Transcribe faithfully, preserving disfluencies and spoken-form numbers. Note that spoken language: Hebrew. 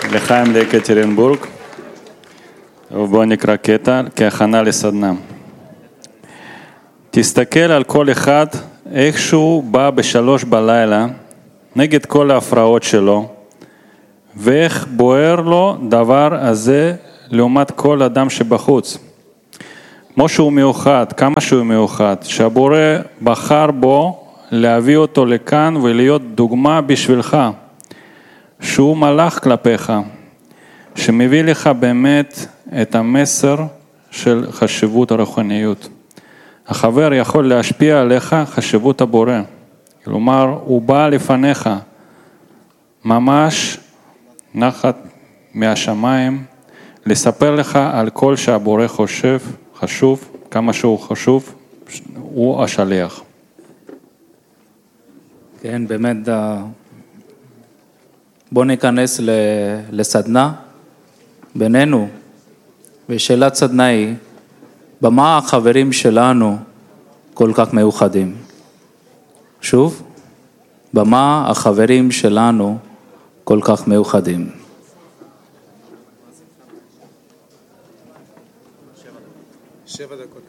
לחיים לקטרינבורג, ובואו נקרא קטע כהכנה לסדנה. תסתכל על כל אחד איך שהוא בא בשלוש בלילה נגד כל ההפרעות שלו, ואיך בוער לו דבר הזה לעומת כל אדם שבחוץ. כמו שהוא מיוחד, כמה שהוא מיוחד, שהבורא בחר בו להביא אותו לכאן ולהיות דוגמה בשבילך, שהוא מלאך כלפיך, שמביא לך באמת את המסר של חשיבות הרוחניות. החבר יכול להשפיע עליך חשיבות הבורא, כלומר הוא בא לפניך, ממש נחת מהשמיים, לספר לך על כל שהבורא חושב, חשוב, כמה שהוא חשוב, הוא השליח. כן, באמת, בוא ניכנס לסדנה בינינו, ושאלת סדנה היא, במה החברים שלנו כל כך מיוחדים? שוב, במה החברים שלנו כל כך מיוחדים? שבע דקות.